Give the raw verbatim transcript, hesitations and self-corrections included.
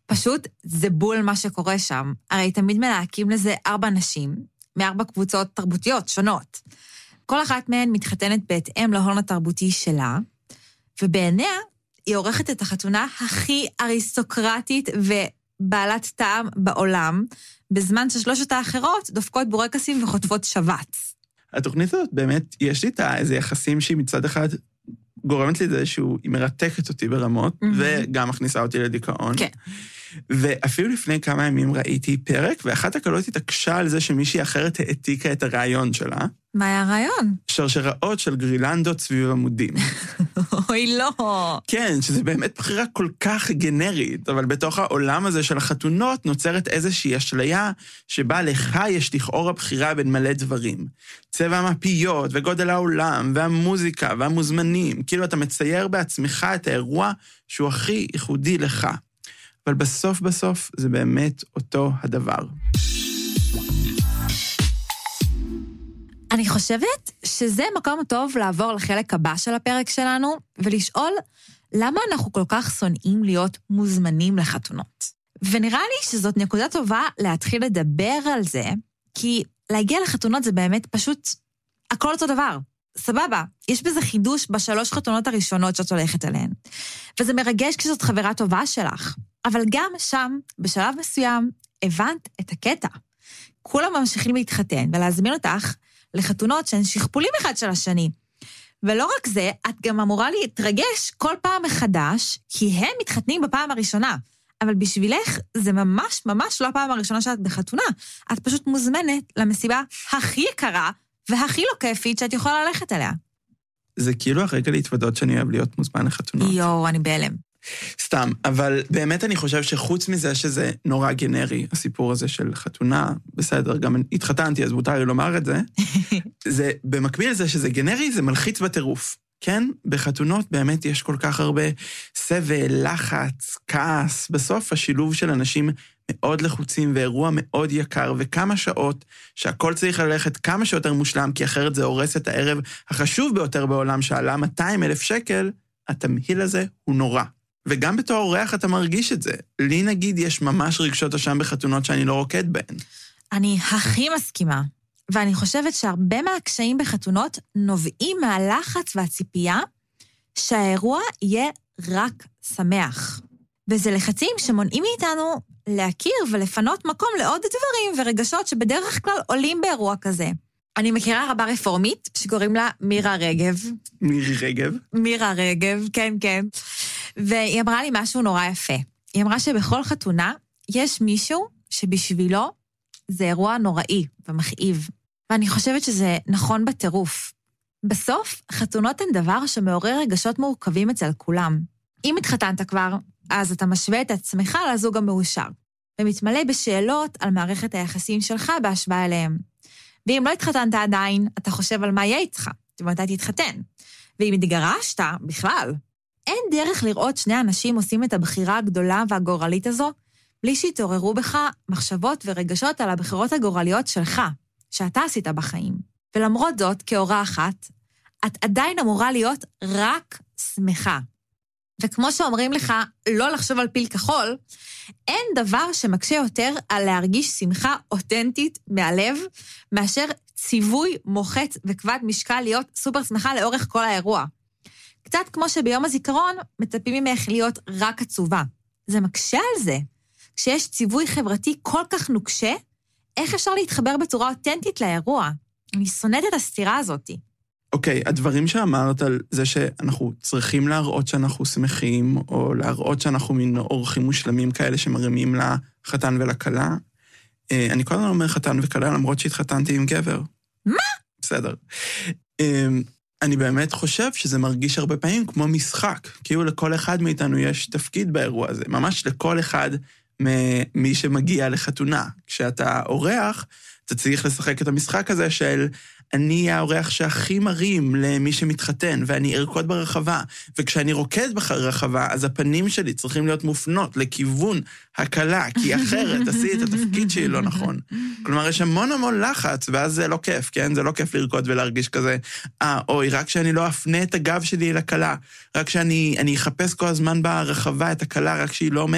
פשוט זה בול מה שקורה שם. הרי תמיד מלהקים לזה ארבע נשים, מארבע קבוצות תרבותיות שונות. כל אחת מהן מתחתנת בהתאם להון התרבותי שלה, ובעיניה היא עורכת את החתונה הכי אריסטוקרטית ובעלת טעם בעולם, בזמן ששלושת האחרות דופקות בורקסים וחוטפות שבץ. התוכנית הזאת באמת, יש לי את איזה יחסים שהיא מצד אחד גורמת לי את זה שהוא, היא מרתקת אותי ברמות, mm-hmm. וגם מכניסה אותי לדיכאון. כן. ואפילו לפני כמה ימים ראיתי פרק, ואחת הקלות התעקשה על זה שמישהי אחרת העתיקה את הרעיון שלה. מה היה הרעיון? שרשראות של גרילנדות סביב עמודים. אוי, לא. כן, שזה באמת בחירה כל כך גנרית, אבל בתוך העולם הזה של החתונות נוצרת איזושהי אשליה, שבה לך יש לכאורה בחירה בין מלא דברים. צבע המפיות וגודל העולם והמוזיקה והמוזמנים, כאילו אתה מצייר בעצמך את האירוע שהוא הכי ייחודי לך. אבל בסוף בסוף זה באמת אותו הדבר. אני חושבת שזה מקום טוב לעבור לחלק הבא של הפרק שלנו, ולשאול למה אנחנו כל כך שונאים להיות מוזמנים לחתונות. ונראה לי שזאת נקודה טובה להתחיל לדבר על זה, כי להגיע לחתונות זה באמת פשוט הכל אותו דבר. סבבה, יש בזה חידוש בשלוש חתונות הראשונות שאת הולכת עליהן. וזה מרגש כשזאת חברה טובה שלך. אבל גם שם, בשלב מסוים, הבנת את הקטע. כולם ממשיכים להתחתן ולהזמין אותך לחתונות שהן שכפולים אחד של השני. ולא רק זה, את גם אמורה להתרגש כל פעם מחדש, כי הם מתחתנים בפעם הראשונה. אבל בשבילך זה ממש ממש לא הפעם הראשונה שאת בחתונה. את פשוט מוזמנת למסיבה הכי יקרה והכי לא כיפית שאת יכולה ללכת אליה. זה כאילו הרגע להתוודות שאני אוהב להיות מוזמן לחתונות. יו, אני בהלם. סתם, אבל באמת אני חושב שחוץ מזה שזה נורא גנרי, הסיפור הזה של חתונה, בסדר, גם התחתנתי, אז מותר לי לומר את זה, זה במקביל לזה שזה גנרי, זה מלחיץ בטירוף. כן, בחתונות באמת יש כל כך הרבה סבל, לחץ, כעס, בסוף השילוב של אנשים מאוד לחוצים ואירוע מאוד יקר, וכמה שעות שהכל צריך ללכת כמה שיותר מושלם, כי אחרת זה הורס את הערב החשוב ביותר בעולם, שעלה מאתיים אלף שקל, התמהיל הזה הוא נורא. וגם בתור אורח אתה מרגיש את זה. לי נגיד יש ממש רגשות אשם בחתונות שאני לא רוקד בהן. אני הכי מסכימה. ואני חושבת שהרבה מהקשיים בחתונות נובעים מהלחץ והציפייה שהאירוע יהיה רק שמח. וזה לחצים שמונעים מאיתנו להכיר ולפנות מקום לעוד דברים ורגשות שבדרך כלל עולים באירוע כזה. אני מכירה רבה רפורמית שקוראים לה מירה רגב. מירי רגב? מירה רגב, כן, כן. והיא אמרה לי משהו נורא יפה. היא אמרה שבכל חתונה יש מישהו שבשבילו זה אירוע נוראי ומכאיב. ואני חושבת שזה נכון בטירוף. בסוף, חתונות הן דבר שמעורר רגשות מורכבים אצל כולם. אם התחתנת כבר, אז אתה משווה את עצמך לזוג המאושר, ומתמלא בשאלות על מערכת היחסים שלך בהשוואה אליהם. ואם לא התחתנת עדיין, אתה חושב על מה יהיה איתך, ומתי תתחתן. ואם התגרשת, בכלל, אין דרך לראות שני אנשים עושים את הבחירה הגדולה והגורלית הזו, בלי שיתעוררו בך מחשבות ורגשות על הבחירות הגורליות שלך, שאתה עשית בחיים. ולמרות זאת, כהורה אחת, את עדיין אמורה להיות רק שמחה. וכמו שאומרים לך לא לחשוב על פיל כחול, אין דבר שמקשה יותר על להרגיש שמחה אותנטית מהלב, מאשר ציווי מוחץ וכבד משקל להיות סופר שמחה לאורך כל האירוע. קצת כמו שביום הזיכרון מצפים ממך להיות רק עצובה. זה מקשה על זה. כשיש ציווי חברתי כל כך נוקשה, איך אפשר להתחבר בצורה אותנטית לאירוע? אני שונאת את הסתירה הזאת. אוקיי, הדברים שאמרת על זה שאנחנו צריכים להראות שאנחנו שמחים, או להראות שאנחנו מין אורחים מושלמים כאלה שמרימים לחתן ולכלה, אני קודם אומר חתן וכלה, למרות שהתחתנתי עם גבר. מה? בסדר. אני באמת חושב שזה מרגיש הרבה פעמים כמו משחק, כאילו לכל אחד מאיתנו יש תפקיד באירוע הזה, ממש לכל אחד ממי שמגיע לחתונה. כשאתה אורח, אתה צריך לשחק את המשחק הזה של אני האורח שהכי מרים למי שמתחתן, ואני ארקוד ברחבה, וכשאני רוקד ברחבה, אז הפנים שלי צריכים להיות מופנות לכיוון הקלה, כי אחרת עשי את התפקיד שלי לא נכון. כלומר, יש המון המון לחץ, ואז זה לא כיף, כן? זה לא כיף לרקוד ולהרגיש כזה, אה, אוי, רק שאני לא אפנה את הגב שלי לקלה, רק שאני אני אחפש כל הזמן ברחבה את הקלה, רק שהיא לא